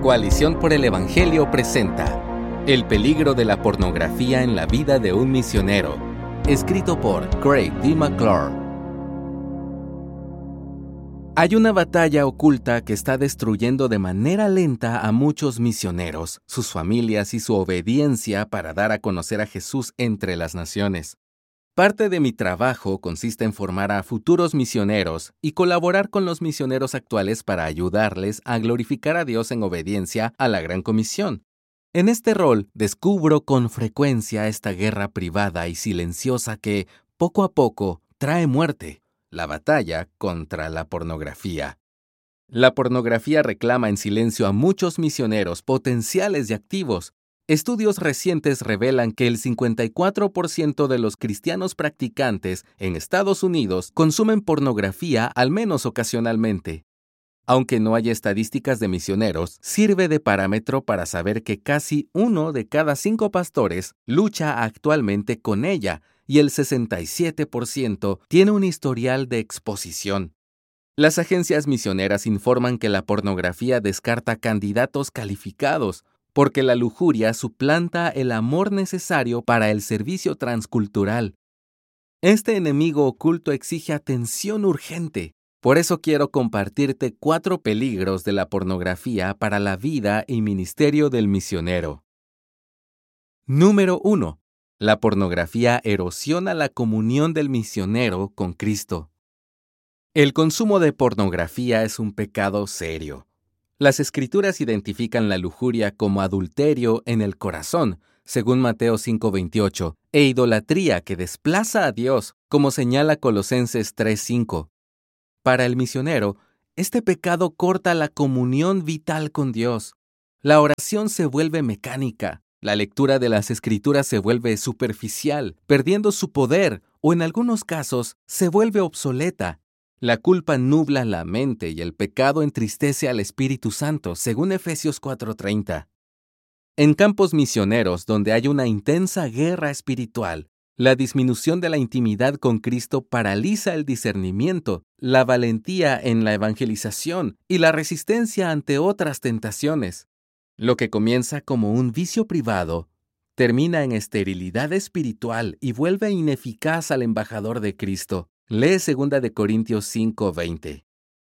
Coalición por el Evangelio presenta El peligro de la pornografía en la vida de un misionero, escrito por Craig D. McClure. Hay una batalla oculta que está destruyendo de manera lenta a muchos misioneros, sus familias y su obediencia para dar a conocer a Jesús entre las naciones. Parte de mi trabajo consiste en formar a futuros misioneros y colaborar con los misioneros actuales para ayudarles a glorificar a Dios en obediencia a la Gran Comisión. En este rol, descubro con frecuencia esta guerra privada y silenciosa que, poco a poco, trae muerte: la batalla contra la pornografía. La pornografía reclama en silencio a muchos misioneros potenciales y activos. Estudios recientes revelan que el 54% de los cristianos practicantes en Estados Unidos consumen pornografía al menos ocasionalmente. Aunque no hay estadísticas de misioneros, sirve de parámetro para saber que casi 1 de cada 5 pastores lucha actualmente con ella y el 67% tiene un historial de exposición. Las agencias misioneras informan que la pornografía descarta candidatos calificados, porque la lujuria suplanta el amor necesario para el servicio transcultural. Este enemigo oculto exige atención urgente. Por eso quiero compartirte 4 peligros de la pornografía para la vida y ministerio del misionero. Número 1. La pornografía erosiona la comunión del misionero con Cristo. El consumo de pornografía es un pecado serio. Las Escrituras identifican la lujuria como adulterio en el corazón, según Mateo 5:28, e idolatría que desplaza a Dios, como señala Colosenses 3:5. Para el misionero, este pecado corta la comunión vital con Dios. La oración se vuelve mecánica, la lectura de las Escrituras se vuelve superficial, perdiendo su poder, o en algunos casos, se vuelve obsoleta. La culpa nubla la mente y el pecado entristece al Espíritu Santo, según Efesios 4:30. En campos misioneros donde hay una intensa guerra espiritual, la disminución de la intimidad con Cristo paraliza el discernimiento, la valentía en la evangelización y la resistencia ante otras tentaciones. Lo que comienza como un vicio privado termina en esterilidad espiritual y vuelve ineficaz al embajador de Cristo. Lee 2 de Corintios 5:20.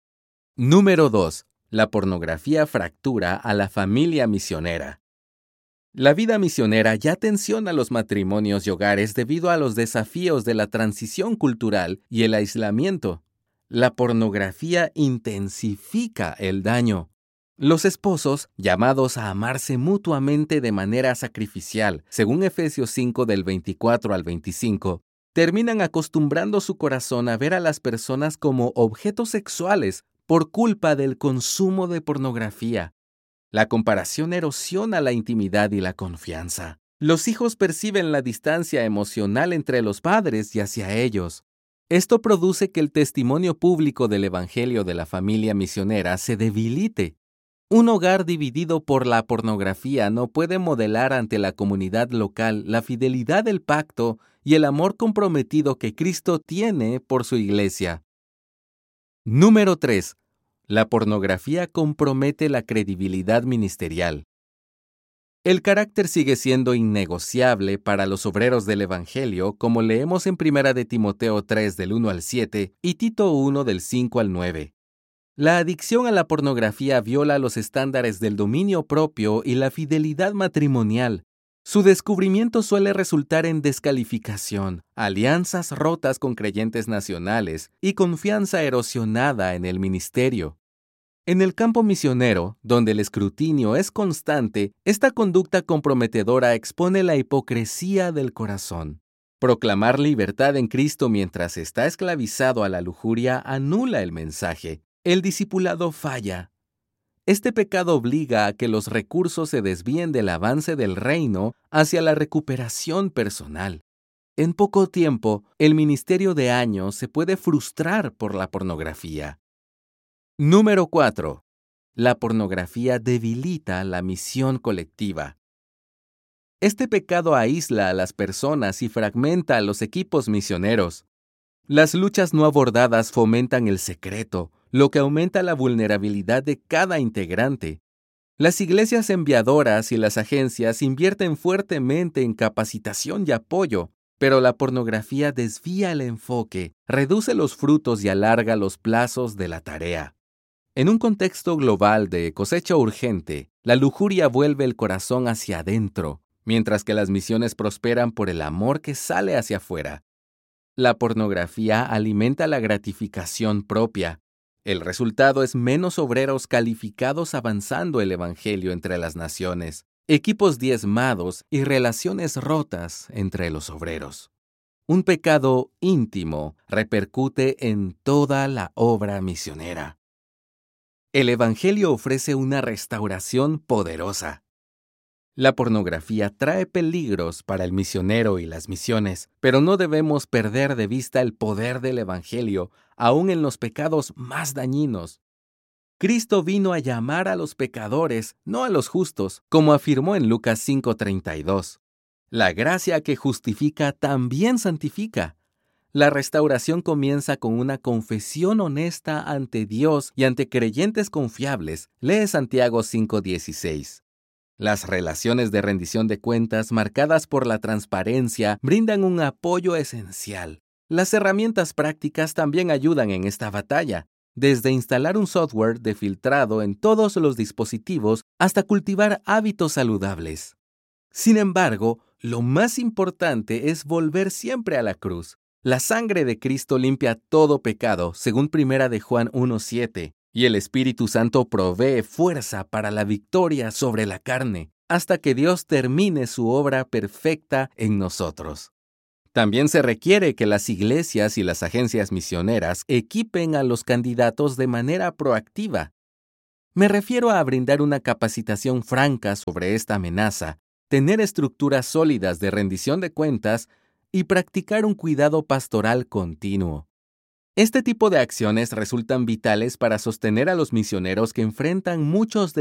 Número 2. La pornografía fractura a la familia misionera. La vida misionera ya tensiona los matrimonios y hogares debido a los desafíos de la transición cultural y el aislamiento. La pornografía intensifica el daño. Los esposos, llamados a amarse mutuamente de manera sacrificial, según Efesios 5 del 24 al 25, terminan acostumbrando su corazón a ver a las personas como objetos sexuales por culpa del consumo de pornografía. La comparación erosiona la intimidad y la confianza. Los hijos perciben la distancia emocional entre los padres y hacia ellos. Esto produce que el testimonio público del Evangelio de la familia misionera se debilite. Un hogar dividido por la pornografía no puede modelar ante la comunidad local la fidelidad del pacto y el amor comprometido que Cristo tiene por su iglesia. Número 3. La pornografía compromete la credibilidad ministerial. El carácter sigue siendo innegociable para los obreros del Evangelio, como leemos en 1 de Timoteo 3 del 1 al 7 y Tito 1 del 5 al 9. La adicción a la pornografía viola los estándares del dominio propio y la fidelidad matrimonial. Su descubrimiento suele resultar en descalificación, alianzas rotas con creyentes nacionales y confianza erosionada en el ministerio. En el campo misionero, donde el escrutinio es constante, esta conducta comprometedora expone la hipocresía del corazón. Proclamar libertad en Cristo mientras está esclavizado a la lujuria anula el mensaje. El discipulado falla. Este pecado obliga a que los recursos se desvíen del avance del reino hacia la recuperación personal. En poco tiempo, el ministerio de años se puede frustrar por la pornografía. Número 4. La pornografía debilita la misión colectiva. Este pecado aísla a las personas y fragmenta a los equipos misioneros. Las luchas no abordadas fomentan el secreto, lo que aumenta la vulnerabilidad de cada integrante. Las iglesias enviadoras y las agencias invierten fuertemente en capacitación y apoyo, pero la pornografía desvía el enfoque, reduce los frutos y alarga los plazos de la tarea. En un contexto global de cosecha urgente, la lujuria vuelve el corazón hacia adentro, mientras que las misiones prosperan por el amor que sale hacia afuera. La pornografía alimenta la gratificación propia. El resultado es menos obreros calificados avanzando el evangelio entre las naciones, equipos diezmados y relaciones rotas entre los obreros. Un pecado íntimo repercute en toda la obra misionera. El evangelio ofrece una restauración poderosa. La pornografía trae peligros para el misionero y las misiones, pero no debemos perder de vista el poder del evangelio, aún en los pecados más dañinos. Cristo vino a llamar a los pecadores, no a los justos, como afirmó en Lucas 5:32. La gracia que justifica también santifica. La restauración comienza con una confesión honesta ante Dios y ante creyentes confiables. Lee Santiago 5:16. Las relaciones de rendición de cuentas marcadas por la transparencia brindan un apoyo esencial. Las herramientas prácticas también ayudan en esta batalla, desde instalar un software de filtrado en todos los dispositivos hasta cultivar hábitos saludables. Sin embargo, lo más importante es volver siempre a la cruz. La sangre de Cristo limpia todo pecado, según 1 de Juan 1:7. Y el Espíritu Santo provee fuerza para la victoria sobre la carne, hasta que Dios termine su obra perfecta en nosotros. También se requiere que las iglesias y las agencias misioneras equipen a los candidatos de manera proactiva. Me refiero a brindar una capacitación franca sobre esta amenaza, tener estructuras sólidas de rendición de cuentas y practicar un cuidado pastoral continuo. Este tipo de acciones resultan vitales para sostener a los misioneros que enfrentan muchos